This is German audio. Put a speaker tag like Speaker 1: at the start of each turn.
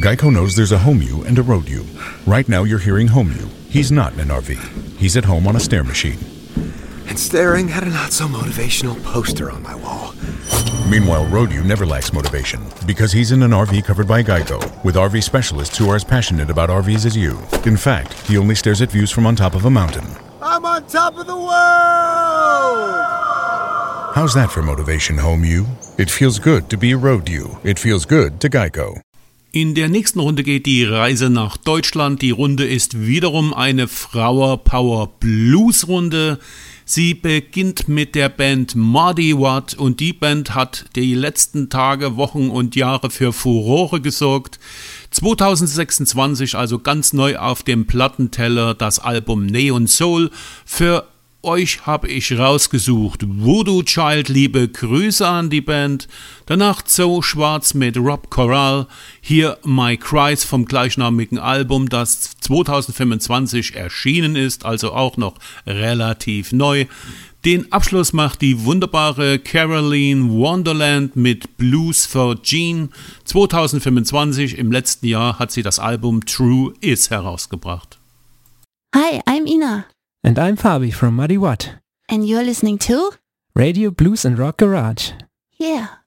Speaker 1: Geico knows there's a home you and a road you. Right now you're hearing home you. He's not in an RV. He's at home on a stair machine.
Speaker 2: And staring at a not-so-motivational poster on my wall.
Speaker 1: Meanwhile, Road-U never lacks motivation because he's in an RV covered by Geico, with RV specialists who are as passionate about RVs as you. In fact, he only stares at views from on top of a mountain.
Speaker 2: I'm on top of the world!
Speaker 1: How's that for motivation, Home-U? It feels good to be a Road-U. It feels good to Geico.
Speaker 3: In der nächsten Runde geht die Reise nach Deutschland. Die Runde ist wiederum eine Flower Power Blues Runde. Sie beginnt mit der Band Muddy Watt und die Band hat die letzten Tage, Wochen und Jahre für Furore gesorgt. 2026, also ganz neu auf dem Plattenteller, das Album Neon Soul. Für euch habe ich rausgesucht Voodoo Child, liebe Grüße an die Band. Danach Zoe Schwarz mit Rob Corral. Hier My Cries vom gleichnamigen Album, das 2025 erschienen ist, also auch noch relativ neu. Den Abschluss macht die wunderbare Caroline Wonderland mit Blues for Jean. 2025, im letzten Jahr, hat sie das Album True Is herausgebracht.
Speaker 4: Hi, I'm Ina.
Speaker 5: And I'm Fabi from Muddy Watt.
Speaker 4: And you're listening to
Speaker 5: Radio Blues and Rock Garage.
Speaker 4: Yeah.